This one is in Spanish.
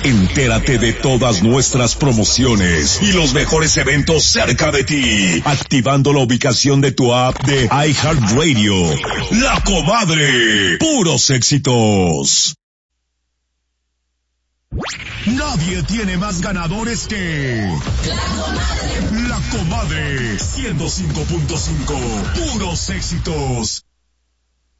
Entérate de todas nuestras promociones y los mejores eventos cerca de ti, activando la ubicación de tu app de iHeartRadio. La Comadre, puros éxitos. Nadie tiene más ganadores que La Comadre 105.5, puros éxitos.